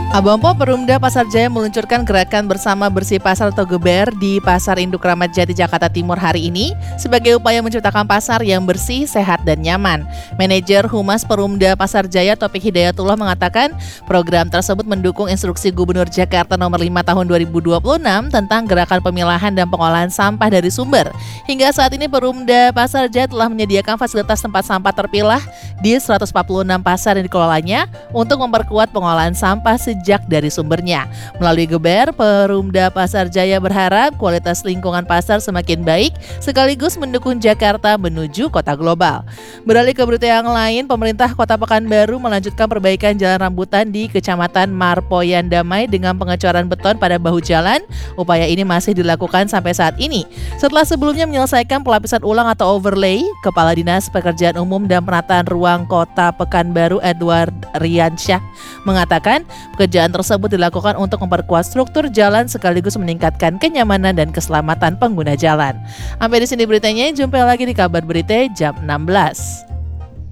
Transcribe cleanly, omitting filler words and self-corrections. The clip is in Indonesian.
Abang Po Perumda Pasar Jaya meluncurkan gerakan bersama bersih pasar atau GBR di Pasar Induk Ramat Jati, Jakarta Timur hari ini sebagai upaya menciptakan pasar yang bersih, sehat, dan nyaman. Manajer Humas Perumda Pasar Jaya Taufik Hidayatullah mengatakan program tersebut mendukung instruksi Gubernur Jakarta nomor 5 tahun 2026 tentang gerakan pemilahan dan pengolahan sampah dari sumber. Hingga saat ini Perumda Pasar Jaya telah menyediakan fasilitas tempat sampah terpilah di 146 pasar yang dikelolanya untuk memperkuat pengolahan sampah sejak dari sumbernya. Melalui GBR, Perumda Pasar Jaya berharap kualitas lingkungan pasar semakin baik sekaligus mendukung Jakarta menuju kota global. Beralih ke berita yang lain, pemerintah Kota Pekanbaru melanjutkan perbaikan jalan rambutan di Kecamatan Marpoyan Damai dengan pengecoran beton pada bahu jalan. Upaya ini masih dilakukan sampai saat ini. Setelah sebelumnya menyelesaikan pelapisan ulang atau overlay, Kepala Dinas Pekerjaan Umum dan Penataan Ruang Kota Pekanbaru Edward Riansyah mengatakan pekerjaan tersebut dilakukan untuk memperkuat struktur jalan sekaligus meningkatkan kenyamanan dan keselamatan pengguna jalan. Sampai di sini beritanya, jumpa lagi di kabar berita jam 16.